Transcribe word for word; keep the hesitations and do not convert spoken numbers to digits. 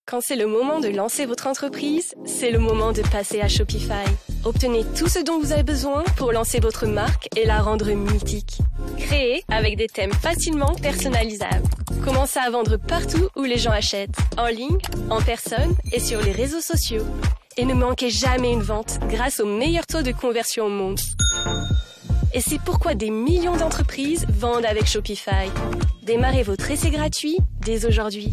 Quand c'est le moment de lancer votre entreprise, c'est le moment de passer à Shopify. Obtenez tout ce dont vous avez besoin pour lancer votre marque et la rendre mythique. Créez avec des thèmes facilement personnalisables. Commencez à vendre partout où les gens achètent, en ligne, en personne et sur les réseaux sociaux. Et ne manquez jamais une vente grâce au meilleur taux de conversion au monde. Et c'est pourquoi des millions d'entreprises vendent avec Shopify. Démarrez votre essai gratuit dès aujourd'hui.